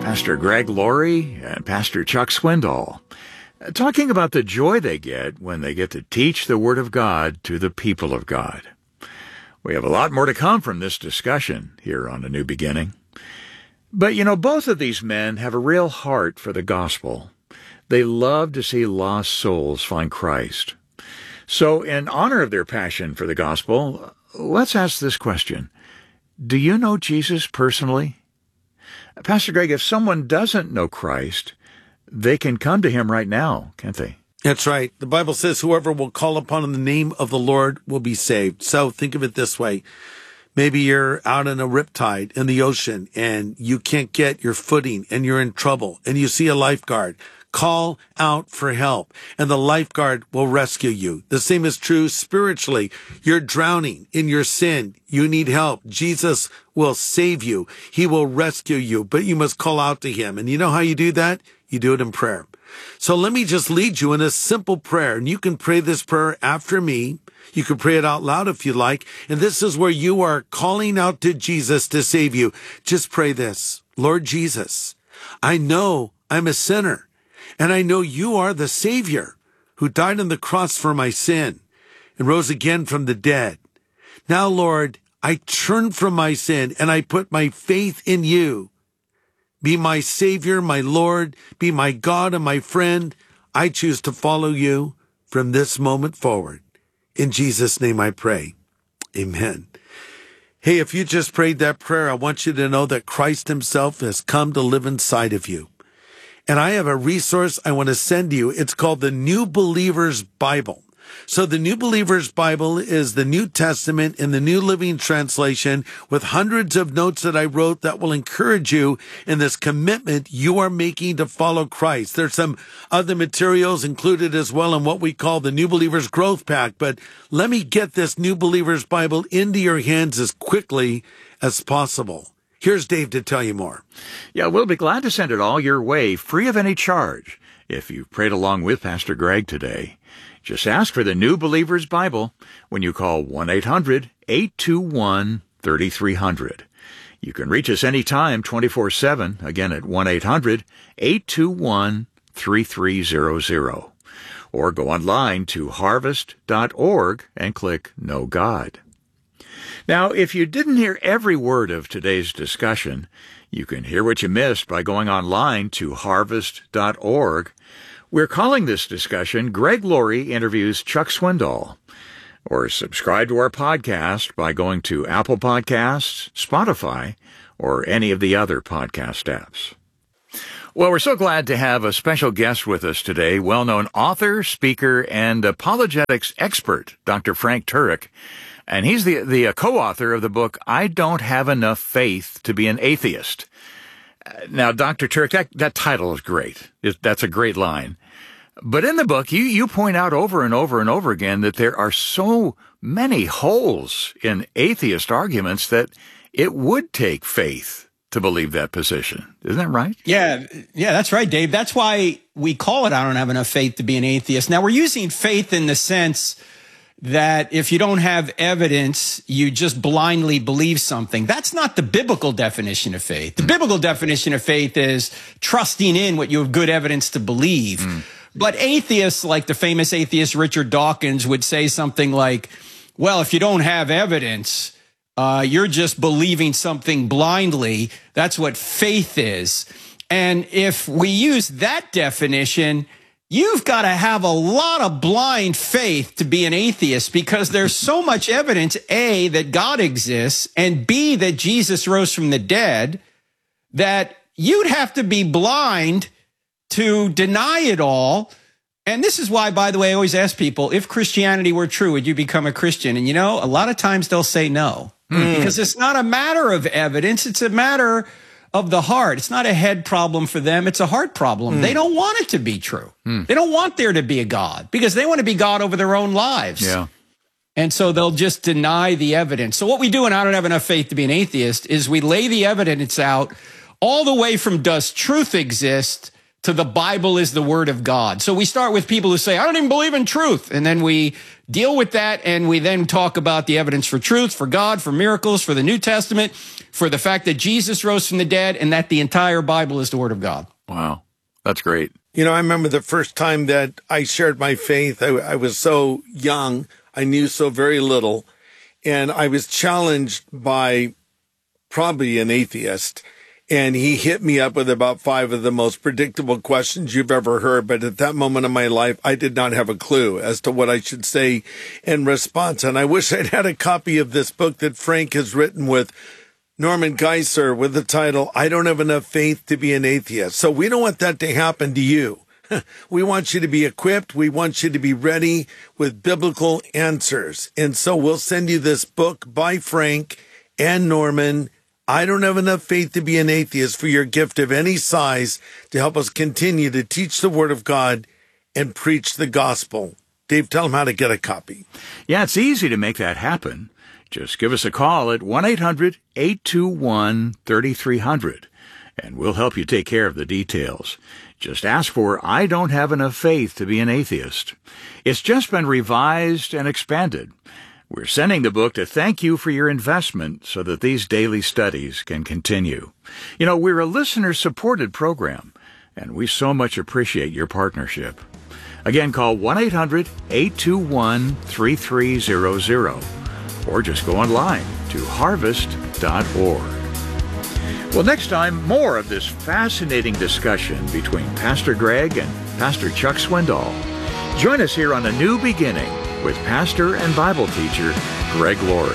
Pastor Greg Laurie and Pastor Chuck Swindoll, talking about the joy they get when they get to teach the Word of God to the people of God. We have a lot more to come from this discussion here on A New Beginning. But, both of these men have a real heart for the gospel. They love to see lost souls find Christ. So, in honor of their passion for the gospel, let's ask this question. Do you know Jesus personally? Pastor Greg, if someone doesn't know Christ, they can come to him right now, can't they? That's right. The Bible says whoever will call upon the name of the Lord will be saved. So think of it this way. Maybe you're out in a riptide in the ocean and you can't get your footing and you're in trouble and you see a lifeguard. Call out for help and the lifeguard will rescue you. The same is true spiritually. You're drowning in your sin. You need help. Jesus will save you. He will rescue you, but you must call out to him. And you know how you do that? You do it in prayer. So let me just lead you in a simple prayer, and you can pray this prayer after me. You can pray it out loud if you like. And this is where you are calling out to Jesus to save you. Just pray this. Lord Jesus, I know I'm a sinner, and I know you are the Savior who died on the cross for my sin and rose again from the dead. Now, Lord, I turn from my sin and I put my faith in you. Be my Savior, my Lord, be my God and my friend. I choose to follow you from this moment forward. In Jesus' name I pray. Amen. Hey, if you just prayed that prayer, I want you to know that Christ himself has come to live inside of you. And I have a resource I want to send you. It's called the New Believer's Bible. So the New Believer's Bible is the New Testament in the New Living Translation with hundreds of notes that I wrote that will encourage you in this commitment you are making to follow Christ. There's some other materials included as well in what we call the New Believer's Growth Pack. But let me get this New Believer's Bible into your hands as quickly as possible. Here's Dave to tell you more. Yeah, we'll be glad to send it all your way, free of any charge, if you've prayed along with Pastor Greg today. Just ask for the New Believer's Bible when you call 1-800-821-3300. You can reach us anytime, 24/7, again at 1-800-821-3300. Or go online to harvest.org and click Know God. Now, if you didn't hear every word of today's discussion, you can hear what you missed by going online to harvest.org. We're calling this discussion Greg Laurie Interviews Chuck Swindoll. Or subscribe to our podcast by going to Apple Podcasts, Spotify, or any of the other podcast apps. Well, we're so glad to have a special guest with us today, well-known author, speaker, and apologetics expert, Dr. Frank Turek. And he's the co-author of the book, I Don't Have Enough Faith to Be an Atheist. Now, Dr. Turek, that title is great. That's a great line. But in the book, you point out over and over and over again that there are so many holes in atheist arguments that it would take faith to believe that position. Isn't that right? Yeah, that's right, Dave. That's why we call it I Don't Have Enough Faith to Be an Atheist. Now, we're using faith in the sense that if you don't have evidence, you just blindly believe something. That's not the biblical definition of faith. The biblical definition of faith is trusting in what you have good evidence to believe. But atheists, like the famous atheist Richard Dawkins, would say something like, well, if you don't have evidence, you're just believing something blindly. That's what faith is. And if we use that definition, you've got to have a lot of blind faith to be an atheist because there's so much evidence, A, that God exists, and B, that Jesus rose from the dead, that you'd have to be blind to deny it all. And this is why, by the way, I always ask people, if Christianity were true, would you become a Christian? And a lot of times they'll say no, because it's not a matter of evidence. It's a matter of the heart. It's not a head problem for them. It's a heart problem. They don't want it to be true. They don't want there to be a God because they want to be God over their own lives. Yeah. And so they'll just deny the evidence. So what we do, and I Don't Have Enough Faith to Be an Atheist, is we lay the evidence out all the way from does truth exist to the Bible is the word of God. So we start with people who say, I don't even believe in truth. And then we deal with that, and we then talk about the evidence for truth, for God, for miracles, for the New Testament, for the fact that Jesus rose from the dead, and that the entire Bible is the word of God. Wow, that's great. You know, I remember the first time that I shared my faith. I was so young. I knew so very little. And I was challenged by probably an atheist. And he hit me up with about 5 of the most predictable questions you've ever heard. But at that moment in my life, I did not have a clue as to what I should say in response. And I wish I'd had a copy of this book that Frank has written with Norman Geisler with the title, I Don't Have Enough Faith to Be an Atheist. So we don't want that to happen to you. We want you to be equipped. We want you to be ready with biblical answers. And so we'll send you this book by Frank and Norman, I Don't Have Enough Faith to Be an Atheist, for your gift of any size to help us continue to teach the Word of God and preach the gospel. Dave, tell them how to get a copy. Yeah, it's easy to make that happen. Just give us a call at 1-800-821-3300, and we'll help you take care of the details. Just ask for I Don't Have Enough Faith to Be an Atheist. It's just been revised and expanded. We're sending the book to thank you for your investment so that these daily studies can continue. You know, we're a listener-supported program, and we so much appreciate your partnership. Again, call 1-800-821-3300. Or just go online to harvest.org. Well, next time, more of this fascinating discussion between Pastor Greg and Pastor Chuck Swindoll. Join us here on A New Beginning with pastor and Bible teacher Greg Laurie.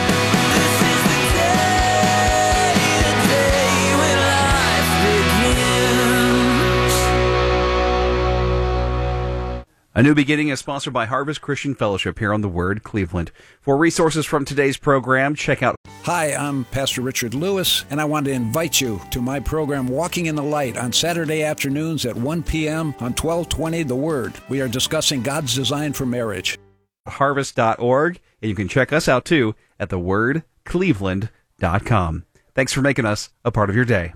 A New Beginning is sponsored by Harvest Christian Fellowship here on The Word, Cleveland. For resources from today's program, check out... Hi, I'm Pastor Richard Lewis, and I want to invite you to my program, Walking in the Light, on Saturday afternoons at 1 p.m. on 1220 The Word. We are discussing God's design for marriage. Harvest.org, and you can check us out, too, at thewordcleveland.com. Thanks for making us a part of your day.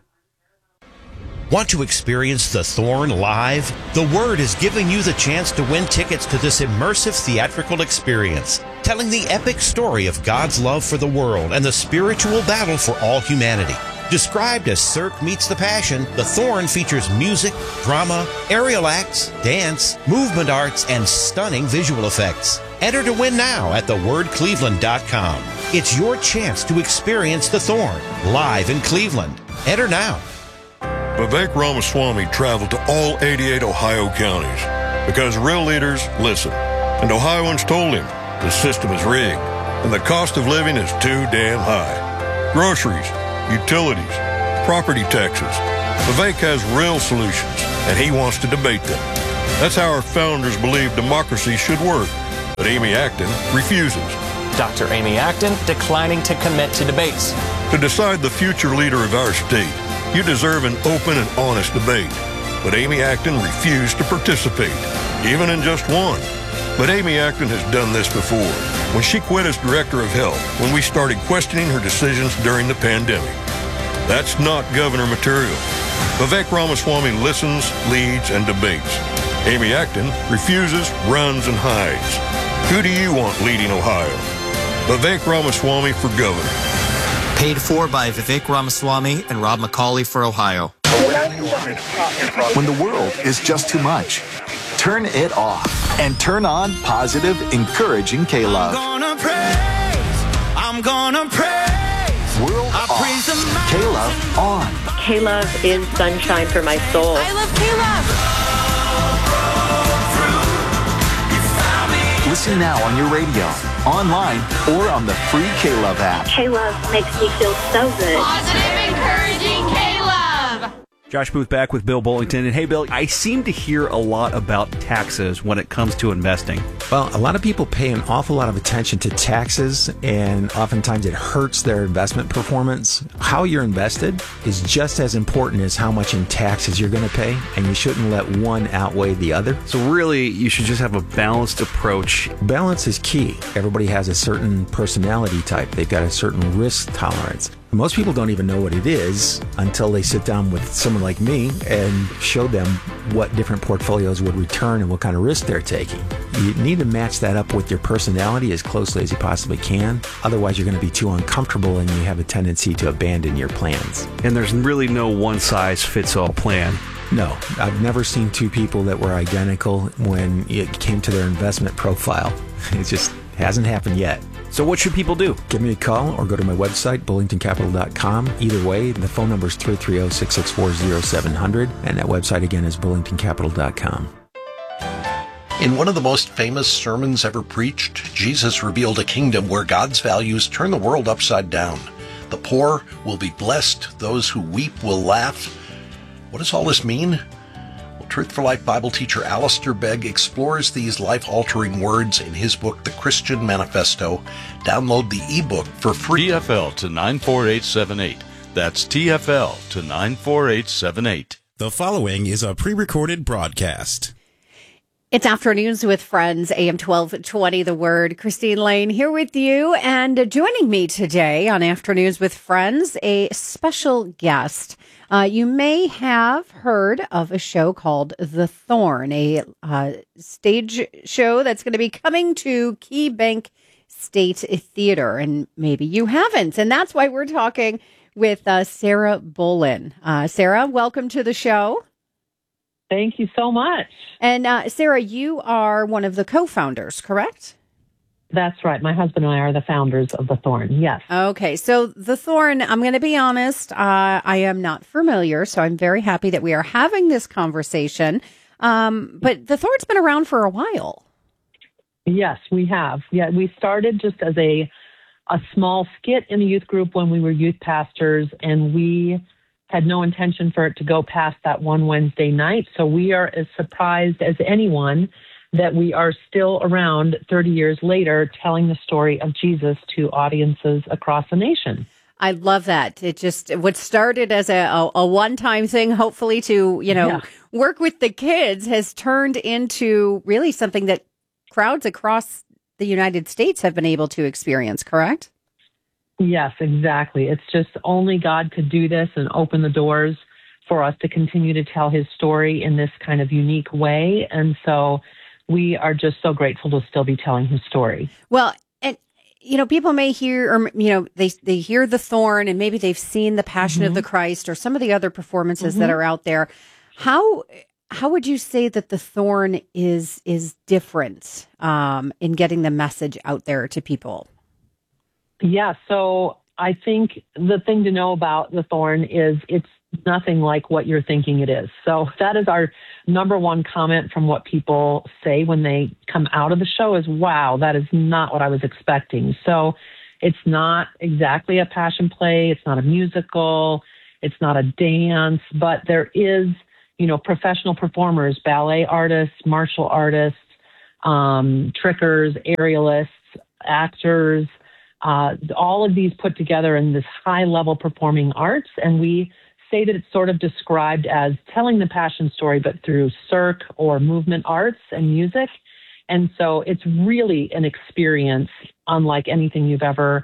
Want to experience The Thorn live? The Word is giving you the chance to win tickets to this immersive theatrical experience, telling the epic story of God's love for the world and the spiritual battle for all humanity. Described as Cirque meets the Passion, The Thorn features music, drama, aerial acts, dance, movement arts, and stunning visual effects. Enter to win now at thewordcleveland.com. It's your chance to experience The Thorn live in Cleveland. Enter now. Vivek Ramaswamy traveled to all 88 Ohio counties because real leaders listen. And Ohioans told him the system is rigged and the cost of living is too damn high. Groceries, utilities, property taxes. Vivek has real solutions and he wants to debate them. That's how our founders believed democracy should work. But Amy Acton refuses. Dr. Amy Acton declining to commit to debates. To decide the future leader of our state, you deserve an open and honest debate. But Amy Acton refused to participate, even in just one. But Amy Acton has done this before, when she quit as director of health, when we started questioning her decisions during the pandemic. That's not governor material. Vivek Ramaswamy listens, leads, and debates. Amy Acton refuses, runs, and hides. Who do you want leading Ohio? Vivek Ramaswamy for governor. Paid for by Vivek Ramaswamy and Rob McCauley for Ohio. When the world is just too much, turn it off and turn on positive, encouraging K-Love. I'm gonna praise. World off. K-Love on. K-Love is sunshine for my soul. I love K-Love. Listen now on your radio, online, or on the free K-Love app. K-Love makes me feel so good. Positive, encouraging K-Love. Josh Booth back with Bill Bullington. And hey, Bill, I seem to hear a lot about taxes when it comes to investing. Well, a lot of people pay an awful lot of attention to taxes, and oftentimes it hurts their investment performance. How you're invested is just as important as how much in taxes you're going to pay, and you shouldn't let one outweigh the other. So really, you should just have a balanced approach. Balance is key. Everybody has a certain personality type. They've got a certain risk tolerance. Most people don't even know what it is until they sit down with someone like me and show them what different portfolios would return and what kind of risk they're taking. You need to match that up with your personality as closely as you possibly can. Otherwise, you're going to be too uncomfortable and you have a tendency to abandon your plans. And there's really no one-size-fits-all plan. No, I've never seen two people that were identical when it came to their investment profile. It just hasn't happened yet. So what should people do? Give me a call or go to my website, bullingtoncapital.com. Either way, the phone number is 330-664-0700, and that website again is bullingtoncapital.com. In one of the most famous sermons ever preached, Jesus revealed a kingdom where God's values turn the world upside down. The poor will be blessed, those who weep will laugh. What does all this mean? Truth for Life Bible teacher Alistair Begg explores these life-altering words in his book, The Christian Manifesto. Download the ebook for free. TFL to 94878. That's TFL to 94878. The following is a pre-recorded broadcast. It's Afternoons with Friends, AM 1220, The Word. Christine Lane here with you, and joining me today on Afternoons with Friends, a special guest. You may have heard of a show called The Thorn, a stage show that's going to be coming to Key Bank State Theater, and maybe you haven't. And that's why we're talking with Sarah Bolin. Sarah, welcome to the show. Thank you so much. And Sarah, you are one of the co-founders, correct? That's right. My husband and I are the founders of The Thorn, yes. Okay, so The Thorn, I'm going to be honest, I am not familiar, so I'm very happy that we are having this conversation. But The Thorn's been around for a while. Yes, we have. Yeah, we started just as a small skit in the youth group when we were youth pastors, and we had no intention for it to go past that one Wednesday night. So we are as surprised as anyone that we are still around 30 years later telling the story of Jesus to audiences across the nation. I love that. It just, what started as a one-time thing, hopefully to, work with the kids, has turned into really something that crowds across the United States have been able to experience, correct? Yes, exactly. It's just only God could do this and open the doors for us to continue to tell his story in this kind of unique way. And so we are just so grateful to still be telling his story. Well, and, people may hear, or, they hear The Thorn and maybe they've seen The Passion of the Christ or some of the other performances that are out there. How would you say that The Thorn is different in getting the message out there to people? Yeah, so I think the thing to know about The Thorn is it's nothing like what you're thinking it is. So that is our number one comment from what people say when they come out of the show is, wow, that is not what I was expecting. So it's not exactly a passion play. It's not a musical. It's not a dance, but there is, professional performers, ballet artists, martial artists, trickers, aerialists, actors, all of these put together in this high-level performing arts. And we say that it's sort of described as telling the passion story, but through cirque or movement arts and music. And so it's really an experience unlike anything you've ever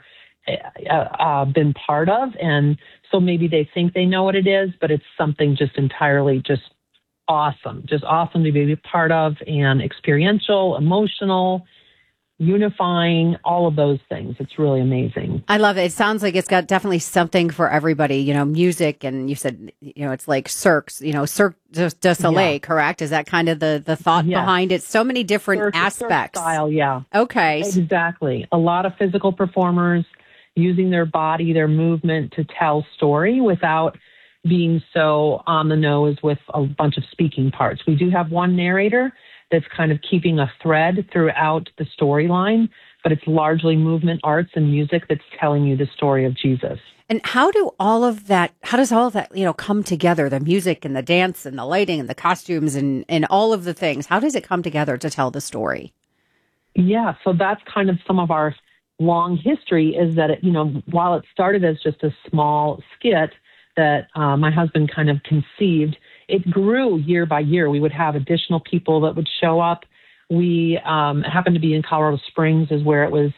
been part of. And so maybe they think they know what it is, but it's something just entirely just awesome to be a part of, and experiential, emotional, unifying, all of those things. It's really amazing. I love it. It sounds like it's got definitely something for everybody, music, and you said, it's like Cirque du Soleil, correct? Is that kind of the thought behind it? So many different aspects. Cirque style, yeah. Okay. Exactly. A lot of physical performers using their body, their movement to tell story without being so on the nose with a bunch of speaking parts. We do have one narrator that's kind of keeping a thread throughout the storyline, but it's largely movement arts and music that's telling you the story of Jesus. And how does all of that, come together? The music and the dance and the lighting and the costumes and all of the things. How does it come together to tell the story? Yeah, so that's kind of some of our long history is that, while it started as just a small skit that my husband kind of conceived, it grew year by year. We would have additional people that would show up. We happened to be in Colorado Springs is where it was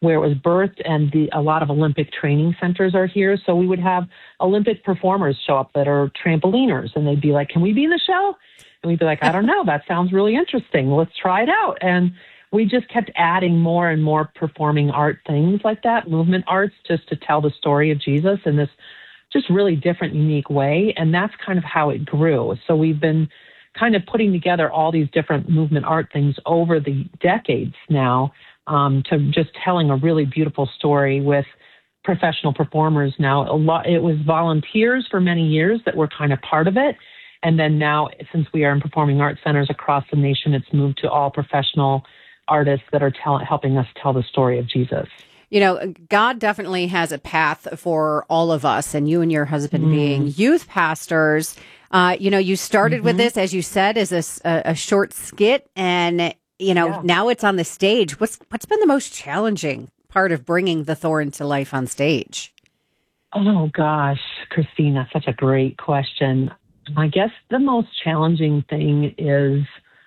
where it was birthed, and a lot of Olympic training centers are here. So we would have Olympic performers show up that are trampoliners, and they'd be like, "Can we be in the show?" And we'd be like, "I don't know. That sounds really interesting. Let's try it out." And we just kept adding more and more performing art things like that, movement arts, just to tell the story of Jesus in this just really different, unique way. And that's kind of how it grew. So we've been kind of putting together all these different movement art things over the decades now, to just telling a really beautiful story with professional performers now. It was volunteers for many years that were kind of part of it. And then now, since we are in performing arts centers across the nation, it's moved to all professional artists that are helping us tell the story of Jesus. You know, God definitely has a path for all of us, and you and your husband being youth pastors. You started with this, as you said, as a short skit, and now it's on the stage. What's been the most challenging part of bringing the Thorn to life on stage? Oh gosh, Christine, that's such a great question. I guess the most challenging thing is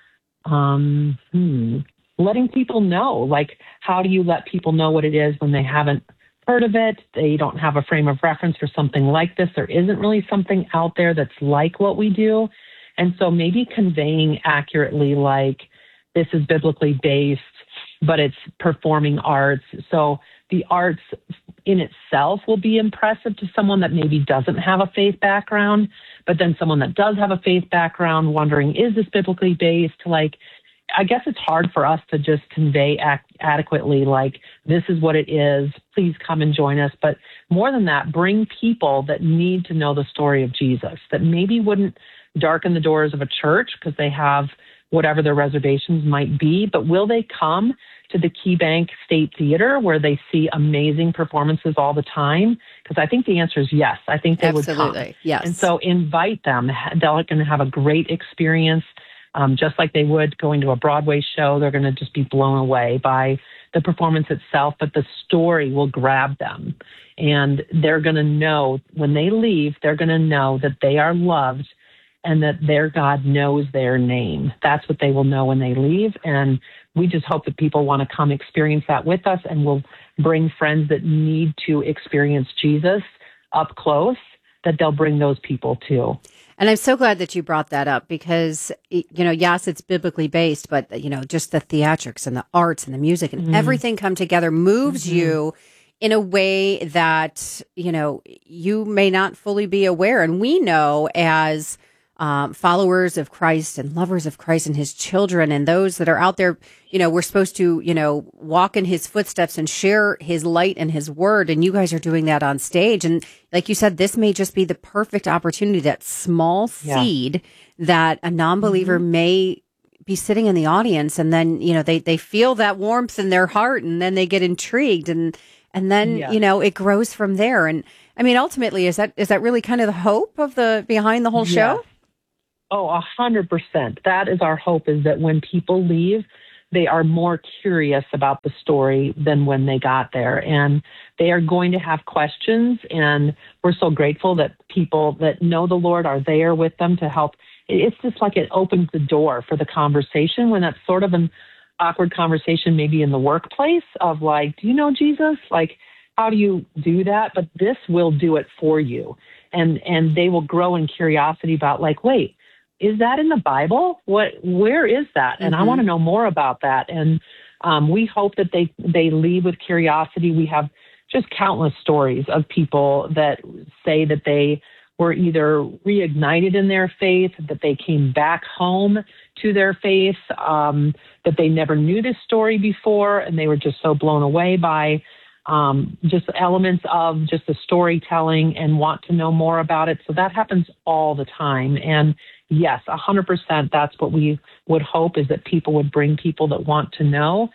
letting people know. Like, how do you let people know what it is when they haven't heard of it? They don't have a frame of reference for something like this. There isn't really something out there that's like what we do. And so maybe conveying accurately, like, this is biblically based, but it's performing arts. So the arts in itself will be impressive to someone that maybe doesn't have a faith background, but then someone that does have a faith background wondering, is this biblically based? Like, I guess it's hard for us to just convey adequately, like, this is what it is. Please come and join us. But more than that, bring people that need to know the story of Jesus, that maybe wouldn't darken the doors of a church because they have whatever their reservations might be, but will they come to the KeyBank State Theater where they see amazing performances all the time? Because I think the answer is yes. I think they would come. Absolutely, yes. And so invite them. They're going to have a great experience. Just like they would going to a Broadway show, they're going to just be blown away by the performance itself, but the story will grab them. And they're going to know, when they leave, they're going to know that they are loved and that their God knows their name. That's what they will know when they leave. And we just hope that people want to come experience that with us, and we'll bring friends that need to experience Jesus up close, that they'll bring those people too. And I'm so glad that you brought that up because, yes, it's biblically based, but, just the theatrics and the arts and the music and everything come together moves you in a way that, you may not fully be aware. And we know as followers of Christ and lovers of Christ and his children and those that are out there, we're supposed to, walk in his footsteps and share his light and his word. And you guys are doing that on stage. And like you said, this may just be the perfect opportunity, that small seed that a non-believer may be sitting in the audience. And then, they feel that warmth in their heart, and then they get intrigued, and then, it grows from there. And I mean, ultimately, is that really kind of the hope of behind the whole show? Oh, 100%. That is our hope, is that when people leave, they are more curious about the story than when they got there. And they are going to have questions. And we're so grateful that people that know the Lord are there with them to help. It's just like it opens the door for the conversation when that's sort of an awkward conversation, maybe in the workplace, of like, do you know Jesus? Like, how do you do that? But this will do it for you. And they will grow in curiosity about, like, wait, is that in the Bible? Where is that? And I want to know more about that. And we hope that they leave with curiosity. We have just countless stories of people that say that they were either reignited in their faith, that they came back home to their faith, that they never knew this story before, and they were just so blown away by just elements of just the storytelling and want to know more about it. So that happens all the time. And yes, 100%, that's what we would hope, is that people would bring people that want to know,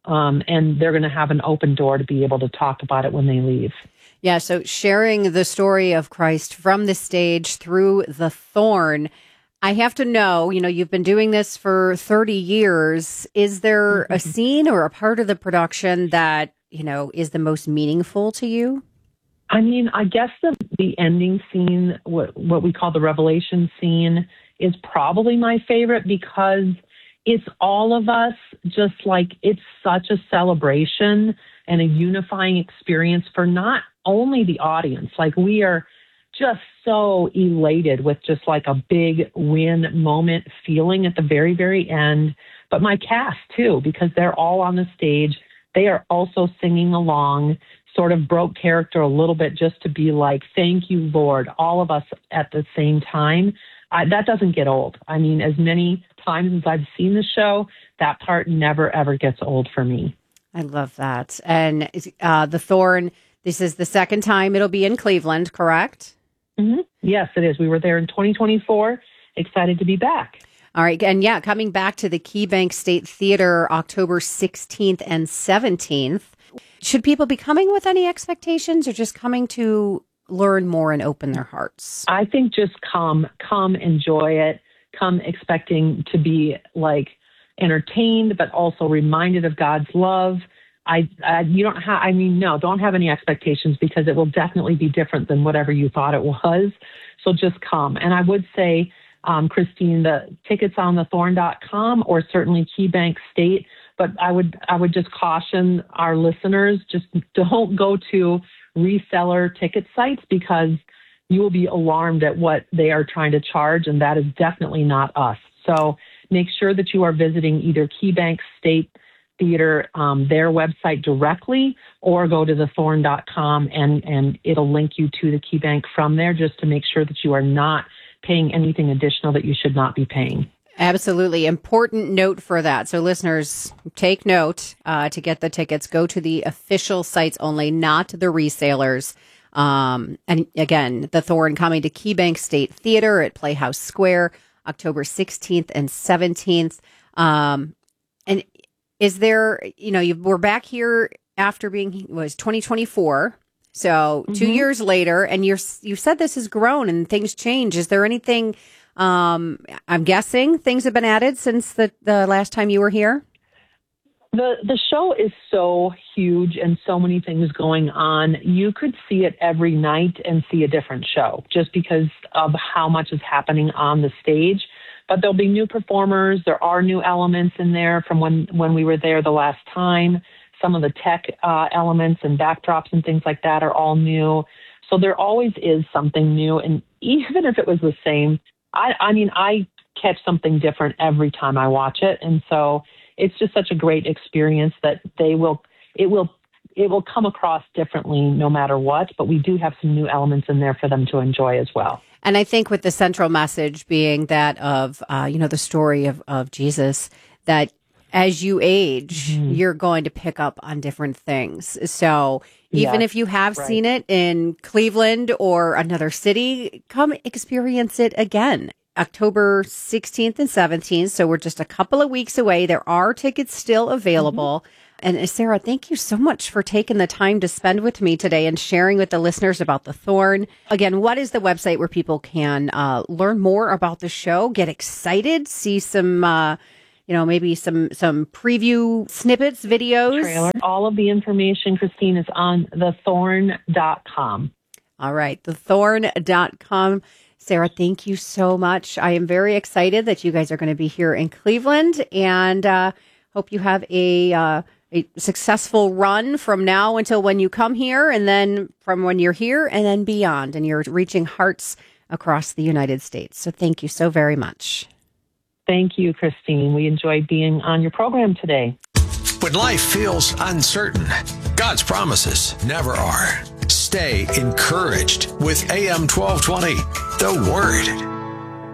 and they're going to have an open door to be able to talk about it when they leave. Yeah, so sharing the story of Christ from the stage through the Thorn. I have to know, you've been doing this for 30 years. Is there a scene or a part of the production that, is the most meaningful to you? I mean, I guess the ending scene, what we call the Revelation scene, is probably my favorite, because it's all of us, just like, it's such a celebration and a unifying experience for not only the audience. Like, we are just so elated with just like a big win moment feeling at the very, very end. But my cast too, because they're all on the stage. They are also singing along, sort of broke character a little bit just to be like, thank you, Lord, all of us at the same time. That doesn't get old. I mean, as many times as I've seen the show, that part never, ever gets old for me. I love that. And The Thorn, this is the second time it'll be in Cleveland, correct? Mm-hmm. Yes, it is. We were there in 2024. Excited to be back. All right. And yeah, coming back to the KeyBank State Theater October 16th and 17th. Should people be coming with any expectations or just coming to learn more and open their hearts? I think just come, enjoy it, come expecting to be like entertained, but also reminded of God's love. Don't have any expectations, because it will definitely be different than whatever you thought it was. So just come. And I would say, Christine, the tickets on thethorn.com or certainly KeyBank State. But I would just caution our listeners, just don't go to reseller ticket sites, because you will be alarmed at what they are trying to charge, and that is definitely not us. So make sure that you are visiting either KeyBank State Theater, their website directly, or go to thethorn.com and it'll link you to the KeyBank from there, just to make sure that you are not paying anything additional that you should not be paying. Absolutely. Important note for that. So listeners, take note to get the tickets. Go to the official sites only, not the resellers. And again, The Thorn coming to KeyBank State Theater at Playhouse Square, October 16th and 17th. And is there, we're back here after being, was 2024. So 2 years later, and you said this has grown and things change. Is there anything, I'm guessing things have been added since the last time you were here? The show is so huge and so many things going on. You could see it every night and see a different show, just because of how much is happening on the stage. But there'll be new performers. There are new elements in there from when we were there the last time. Some of the tech elements and backdrops and things like that are all new. So there always is something new. And even if it was the same, I catch something different every time I watch it. And so it's just such a great experience that it will come across differently no matter what. But we do have some new elements in there for them to enjoy as well. And I think with the central message being that of, the story of Jesus, that as you age, you're going to pick up on different things. So even if you have seen it in Cleveland or another city, come experience it again. October 16th and 17th. So we're just a couple of weeks away. There are tickets still available. And Sarah, thank you so much for taking the time to spend with me today and sharing with the listeners about The Thorn. Again, what is the website where people can learn more about the show, get excited, see some, maybe some preview snippets, videos? Trailer. All of the information, Christine, is on thethorn.com. All right, thethorn.com. Sarah, thank you so much. I am very excited that you guys are going to be here in Cleveland, and hope you have a successful run from now until when you come here, and then from when you're here and then beyond, and you're reaching hearts across the United States. So thank you so very much. Thank you, Christine. We enjoyed being on your program today. When life feels uncertain, God's promises never are. Stay encouraged with AM 1220, The Word.